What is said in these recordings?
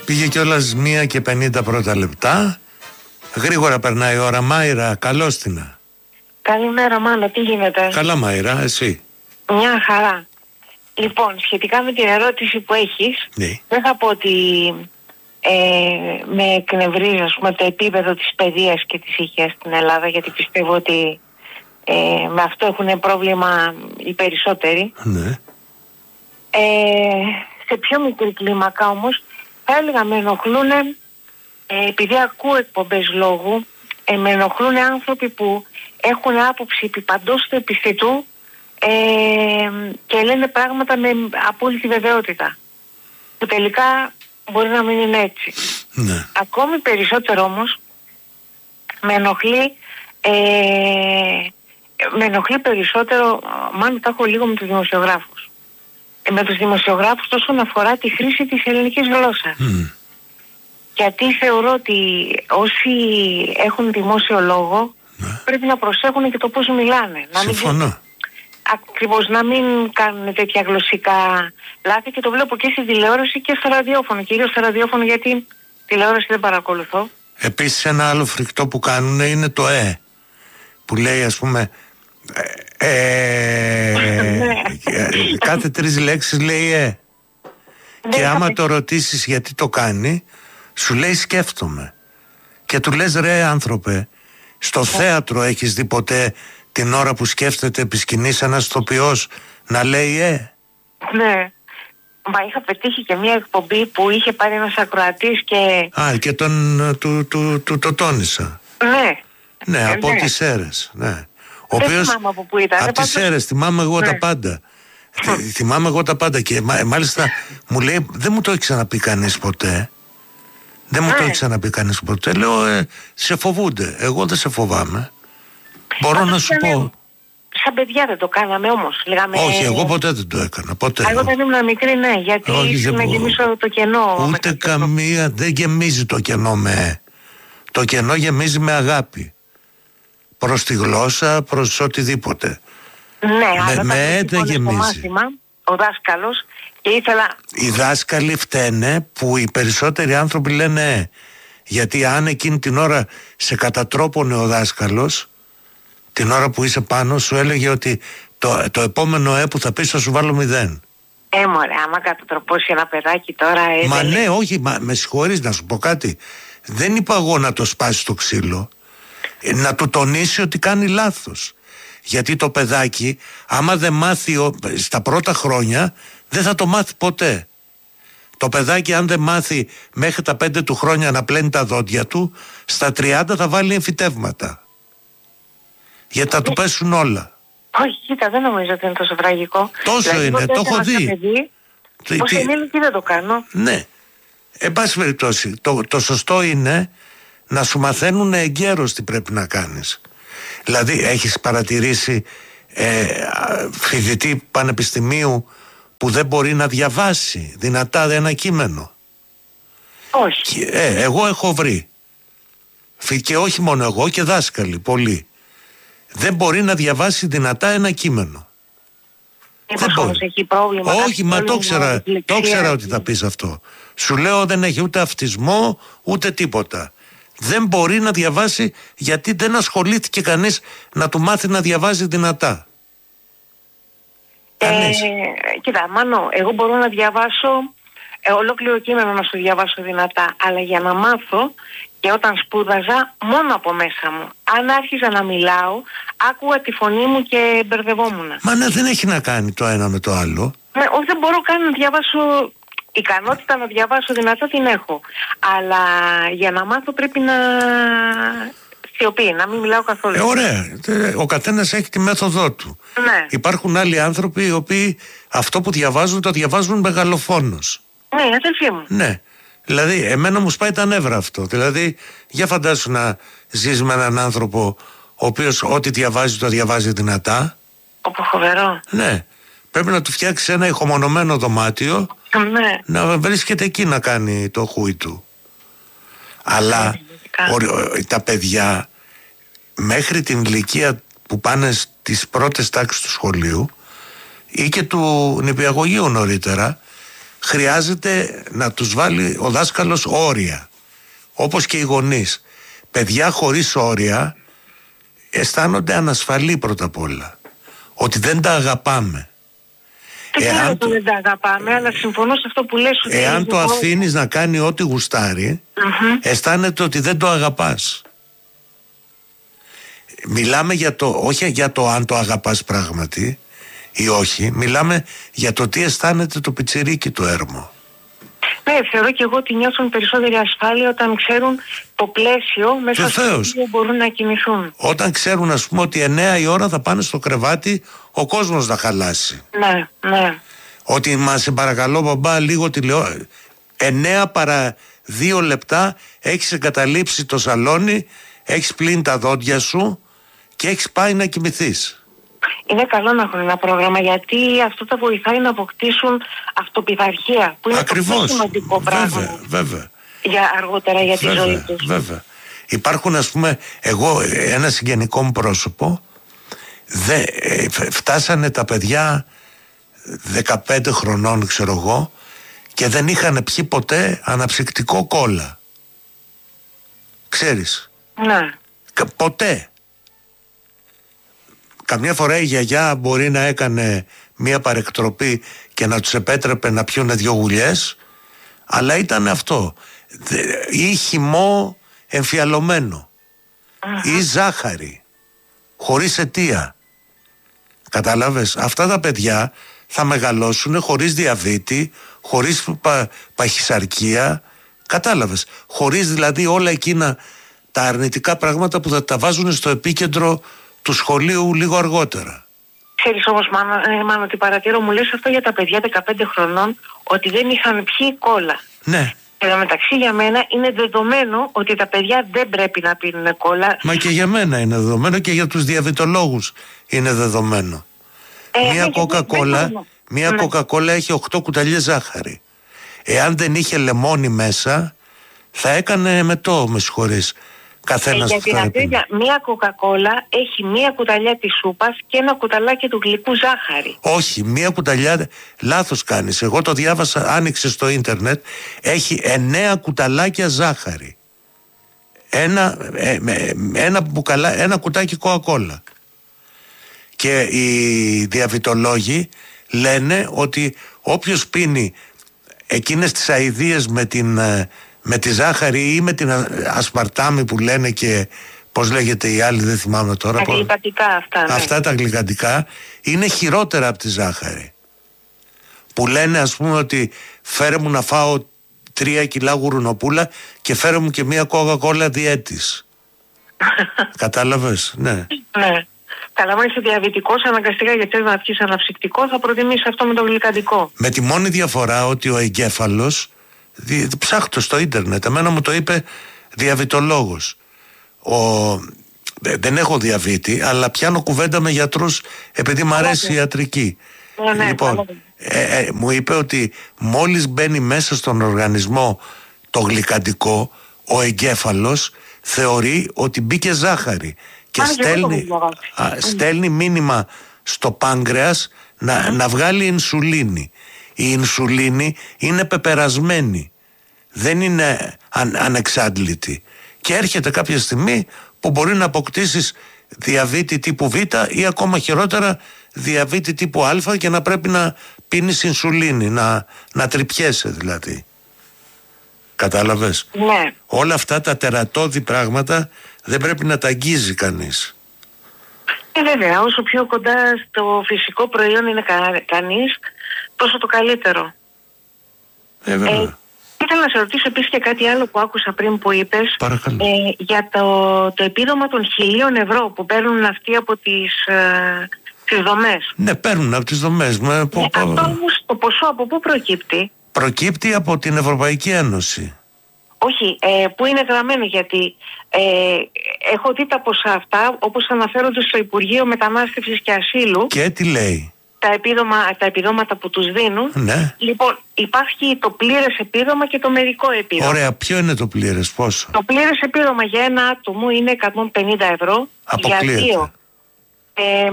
Πήγε κιόλας 1:50 πρώτα λεπτά. Γρήγορα περνάει η ώρα. Μάιρα, καλώς την. Καλημέρα Μάνο, τι γίνεται? Καλά Μάιρα, εσύ? Μια χαρά. Λοιπόν, σχετικά με την ερώτηση που έχεις, Ναι. δεν θα πω ότι με εκνευρίζει, ας πούμε, το επίπεδο της παιδείας και της υγείας στην Ελλάδα, γιατί πιστεύω ότι με αυτό έχουν πρόβλημα οι περισσότεροι. Ναι. Σε πιο μικρή κλίμακα όμως, θα έλεγα με ενοχλούν, επειδή ακούω εκπομπές λόγου, με ενοχλούν άνθρωποι που έχουν άποψη επί παντός του επιστητού και λένε πράγματα με απόλυτη βεβαιότητα, που τελικά μπορεί να μην είναι έτσι. Ναι. Ακόμη περισσότερο όμως με ενοχλεί περισσότερο, μάλλον τα έχω λίγο με τους δημοσιογράφους. Με τους δημοσιογράφους όσον αφορά τη χρήση της ελληνικής γλώσσας. Γιατί θεωρώ ότι όσοι έχουν δημόσιο λόγο πρέπει να προσέχουν και το πώς μιλάνε. Συμφωνώ. Ακριβώς, να μην κάνουν τέτοια γλωσσικά λάθη, και το βλέπω και στη τηλεόραση και στο ραδιόφωνο. Κυρίως στο ραδιόφωνο, γιατί τηλεόραση δεν παρακολουθώ. Επίσης ένα άλλο φρικτό που κάνουν είναι το που λέει, ας πούμε, κάθε 3 λέξεις λέει και άμα το ρωτήσεις γιατί το κάνει, σου λέει σκέφτομαι. Και του λες, ρε άνθρωπε, στο θέατρο έχεις δει ποτέ την ώρα που σκέφτεται επί σκηνής ένας ηθοποιός να λέει Ναι. Μα είχα πετύχει και μια εκπομπή που είχε πάρει ένας ακροατής και... και το τόνισα. Ναι. Ναι, από τις Σέρρες, ναι. Ο Δεν οποίος, θυμάμαι από πού ήταν. από τις Σέρρες, θυμάμαι εγώ τα πάντα. Θυμάμαι εγώ τα πάντα και μάλιστα μου λέει, δεν μου το έχει ξαναπεί κανείς ποτέ. Δεν μου το έχει ξαναπεί κανείς ποτέ. Λέω, σε φοβούνται. Εγώ δεν σε φοβάμαι. Μπορώ να σου πω. Σαν παιδιά δεν το κάναμε όμως. Όχι, εγώ ποτέ δεν το έκανα. Ποτέ. Εγώ όταν ήμουν μικρή, ναι, γιατί ήθελα να γεμίσω το κενό. Ούτε καμία, δεν γεμίζει το κενό με. Το κενό γεμίζει με αγάπη. Προς τη γλώσσα, προς οτιδήποτε. Ναι, αλλά δεν γεμίζει. Μάθημα, ο δάσκαλος, και ήθελα... Οι δάσκαλοι φταίνε που οι περισσότεροι άνθρωποι λένε γιατί αν εκείνη την ώρα σε κατατρόπωνε ο δάσκαλος, την ώρα που είσαι πάνω, σου έλεγε ότι το επόμενο που θα πεις θα σου βάλω 0. Μωρέ, άμα κατατροπώσει ένα παιδάκι τώρα... Μα ναι, όχι, με συγχωρείς να σου πω κάτι. Δεν είπα εγώ να το σπάσει το ξύλο. Να του τονίσει ότι κάνει λάθος. Γιατί το παιδάκι, άμα δεν μάθει στα πρώτα χρόνια, δεν θα το μάθει ποτέ. Το παιδάκι, αν δεν μάθει μέχρι τα 5 του χρόνια να πλένει τα δόντια του, στα 30 θα βάλει εμφυτεύματα. Γιατί θα του πέσουν όλα. Όχι, κοίτα, δεν νομίζω ότι είναι τόσο τραγικό. Τόσο δηλαδή, είναι, το έχω δει. Ως ενήλικη δεν το κάνω. Ναι. Εν πάση περιπτώσει, το σωστό είναι να σου μαθαίνουν εγκαίρως τι πρέπει να κάνεις. Δηλαδή, έχεις παρατηρήσει φοιτητή πανεπιστημίου που δεν μπορεί να διαβάσει δυνατά ένα κείμενο? Όχι. Εγώ έχω βρει. Και όχι μόνο εγώ, και δάσκαλοι πολλοί. Δεν μπορεί να διαβάσει δυνατά ένα κείμενο. Μήπως όμως έχει πρόβλημα? Όχι, μα το ξέρα ότι θα πεις αυτό. Σου λέω δεν έχει ούτε αυτισμό ούτε τίποτα. Δεν μπορεί να διαβάσει γιατί δεν ασχολήθηκε κανείς να του μάθει να διαβάζει δυνατά. Κοίτα, Μάνο, εγώ μπορώ να διαβάσω ολόκληρο κείμενο, να σου διαβάσω δυνατά, αλλά για να μάθω, και όταν σπούδαζα, μόνο από μέσα μου. Αν άρχιζα να μιλάω, άκουγα τη φωνή μου και μπερδευόμουν. Μα ναι, δεν έχει να κάνει το ένα με το άλλο. Όχι, δεν μπορώ καν να διαβάσω. Ικανότητα να διαβάσω δυνατά την έχω. Αλλά για να μάθω πρέπει να σιωπή, να μην μιλάω καθόλου. Ωραία. Ο καθένας έχει τη μέθοδό του. Ναι. Υπάρχουν άλλοι άνθρωποι οι οποίοι αυτό που διαβάζουν το διαβάζουν μεγαλοφόνος. Ναι, αδελφοί μου. Ναι. Δηλαδή, εμένα μου σπάει τα νεύρα αυτό. Δηλαδή, για φαντάσου να ζεις με έναν άνθρωπο ο οποίος ό,τι διαβάζει το διαβάζει δυνατά. Όπου φοβερό. Ναι. Πρέπει να του φτιάξει ένα ηχομονωμένο δωμάτιο, ναι, να βρίσκεται εκεί να κάνει το χούι του. Αλλά τα παιδιά μέχρι την ηλικία που πάνε στις πρώτες τάξεις του σχολείου ή και του νηπιαγωγείου νωρίτερα, χρειάζεται να τους βάλει ο δάσκαλος όρια, όπως και οι γονείς. Παιδιά χωρίς όρια αισθάνονται ανασφαλή πρώτα απ' όλα, ότι δεν τα αγαπάμε. Δεν τα αγαπάμε, αλλά συμφωνώ σε αυτό που λες. Εάν το αφήνεις να κάνει ό,τι γουστάρει, αισθάνεται ότι δεν το αγαπάς. Μιλάμε για όχι για το αν το αγαπάς πράγματι ή όχι, μιλάμε για το τι αισθάνεται το πιτσιρίκι του έρμο. Ναι, θεωρώ και εγώ ότι νιώθουν περισσότερη ασφάλεια όταν ξέρουν το πλαίσιο μέσα στο οποίο μπορούν να κινηθούν. Όταν ξέρουν, ας πούμε, ότι 9 η ώρα θα πάνε στο κρεβάτι ο κόσμος να χαλάσει. Ναι. Ότι σε παρακαλώ μπαμπά λίγο 9 παρά 2 λεπτά έχεις εγκαταλείψει το σαλόνι, έχεις πλύνει τα δόντια σου και έχεις πάει να κοιμηθείς. Είναι καλό να έχουν ένα πρόγραμμα, γιατί αυτό τα βοηθάει να αποκτήσουν αυτοπειθαρχία, που είναι το πιο σημαντικό πράγμα. Βέβαια. Για αργότερα για τη ζωή τους. Βέβαια. Υπάρχουν, ας πούμε, εγώ ένα συγγενικό μου πρόσωπο, φτάσανε τα παιδιά 15 χρονών, ξέρω εγώ, και δεν είχαν πιει ποτέ αναψυκτικό κόλλα. Ξέρεις. Ναι. Ποτέ. Καμιά φορά η γιαγιά μπορεί να έκανε μία παρεκτροπή και να τους επέτρεπε να πιούνε 2 γουλιές, αλλά ήταν αυτό. Ή χυμό εμφιαλωμένο, ή ζάχαρη χωρίς αιτία. Κατάλαβες. Αυτά τα παιδιά θα μεγαλώσουν χωρίς διαβήτη, χωρίς παχυσαρκία. Κατάλαβες. Χωρίς δηλαδή όλα εκείνα τα αρνητικά πράγματα που θα τα βάζουν στο επίκεντρο του σχολείου λίγο αργότερα. Ξέρεις όμως, Μάνο, ότι παρατηρώ, μου λες αυτό για τα παιδιά 15 χρονών, ότι δεν είχαν πιει κόλλα. Ναι. Εν τω μεταξύ, για μένα είναι δεδομένο ότι τα παιδιά δεν πρέπει να πίνουν κόλλα. Μα και για μένα είναι δεδομένο, και για τους διαβητολόγους είναι δεδομένο. Μία κοκακόλα έχει 8 κουταλιές ζάχαρη. Εάν δεν είχε λεμόνι μέσα, θα έκανε εμετό, με συγχωρείς. Για την ακρίβεια, μία κοκακόλα έχει μία κουταλιά της σούπας και ένα κουταλάκι του γλυκού ζάχαρη. Όχι, μία κουταλιά, λάθος κάνεις. Εγώ το διάβασα, άνοιξε στο ίντερνετ, έχει 9 κουταλάκια ζάχαρη. Ένα κουτάκι κοκακόλα. Και οι διαβητολόγοι λένε ότι όποιος πίνει εκείνες τις αηδίες με τη ζάχαρη ή με την ασπαρτάμι που λένε, και πώς λέγεται η άλλη, δεν θυμάμαι τώρα. Τα γλυκαντικά αυτά. Ναι. Αυτά τα γλυκαντικά είναι χειρότερα από τη ζάχαρη. Που λένε, ας πούμε, ότι φέρε μου να φάω 3 κιλά γουρουνοπούλα και φέρε μου και μία κοκακόλα διέτης. Κατάλαβες, ναι. Ναι. Καλά, αν είσαι διαβητικός, αναγκαστικά γιατί θες να πιεις αναψυκτικό, θα προτιμήσεις αυτό με το γλυκαντικό. Με τη μόνη διαφορά ότι ο εγκέφαλος, ψάχτω στο ίντερνετ, εμένα μου το είπε διαβητολόγος. Δεν έχω διαβήτη, αλλά πιάνω κουβέντα με γιατρούς επειδή μου αρέσει η ιατρική. Ναι, λοιπόν, μου είπε ότι μόλις μπαίνει μέσα στον οργανισμό το γλυκαντικό, ο εγκέφαλος θεωρεί ότι μπήκε ζάχαρη και στέλνει μήνυμα στο πάγκρεας να βγάλει ινσουλίνη. Η ινσουλίνη είναι πεπερασμένη, δεν είναι ανεξάντλητη, και έρχεται κάποια στιγμή που μπορεί να αποκτήσεις διαβήτη τύπου Β ή ακόμα χειρότερα διαβήτη τύπου Α και να πρέπει να πίνεις ινσουλίνη, να τρυπιέσαι δηλαδή. Κατάλαβες. Ναι. Όλα αυτά τα τερατώδη πράγματα δεν πρέπει να τα αγγίζει κανείς. Βέβαια, όσο πιο κοντά στο φυσικό προϊόν είναι κανείς, τόσο το καλύτερο. Βέβαια. Ήθελα να σε ρωτήσω επίσης και κάτι άλλο που άκουσα πριν που είπες, για το επίδομα των 1.000 ευρώ που παίρνουν αυτοί από τις δομές. Ναι, παίρνουν από τις δομές. Αυτό όμως το ποσό από πού προκύπτει? Προκύπτει από την Ευρωπαϊκή Ένωση. Όχι, που είναι γραμμένο, γιατί έχω δει τα ποσά αυτά όπως αναφέρονται στο Υπουργείο Μετανάστευσης και Ασύλου. Και τι λέει? Τα επιδόματα που τους δίνουν. Ναι. Λοιπόν, υπάρχει το πλήρες επίδομα και το μερικό επίδομα. Ωραία, ποιο είναι το πλήρες, πόσο? Το πλήρες επίδομα για ένα άτομο είναι 150 ευρώ. Αποκλείεται. Για 2.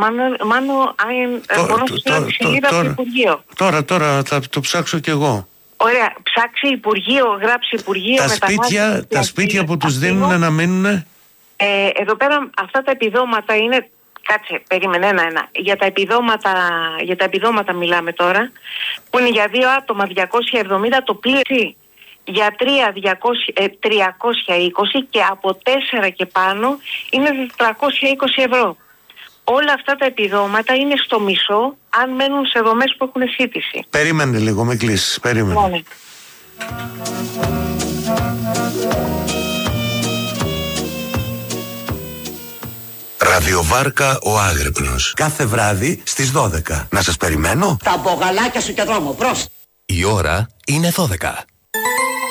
Μπορώ να σου στείλω τη σελίδα από το Υπουργείο. Τώρα θα το ψάξω κι εγώ. Ωραία, ψάξει Υπουργείο, γράψει Υπουργείο. Τα σπίτια που τους δίνουν να μείνουν. Εδώ πέρα αυτά τα επιδόματα είναι. Κάτσε, περίμενε ένα. Για τα επιδόματα μιλάμε τώρα, που είναι για 2 άτομα 270 το πλήρη, για 320 και από 4 και πάνω είναι 420 ευρώ. Όλα αυτά τα επιδόματα είναι στο μισό αν μένουν σε δομές που έχουν σύντηση. Περίμενε λίγο, με κλείσεις, περίμενε. Ναι. Ραδιοβάρκα ο Άγρυπνος. Κάθε βράδυ στις 12. Να σας περιμένω. Τα μπογαλάκια σου και δρόμο, μπρος. Η ώρα είναι 12.